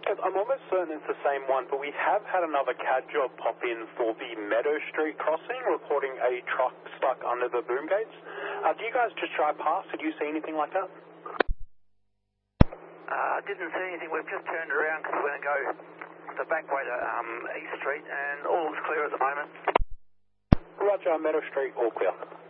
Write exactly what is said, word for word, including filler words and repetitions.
I'm almost certain it's the same one, but we have had another C A D job pop in for the Meadow Street crossing, reporting a truck stuck under the boom gates. Uh, do you guys just drive past? Did you see anything like that? Uh, didn't see anything. We've just turned around because we're going to go the back way to um, East Street, and all's clear at the moment. Roger, Meadow Street, all clear.